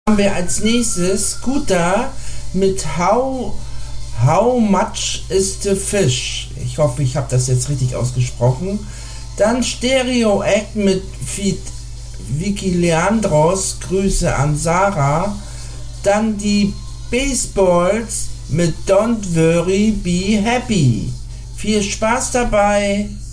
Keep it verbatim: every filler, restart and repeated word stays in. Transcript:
Haben wir als nächstes Scooter mit How, How Much is the Fish? Ich hoffe, ich habe das jetzt richtig ausgesprochen. Dann Stereo Act mit Feed Vicky Leandros, Grüße an Sarah. Dann die Baseballs mit Don't Worry, Be Happy. Viel Spaß dabei!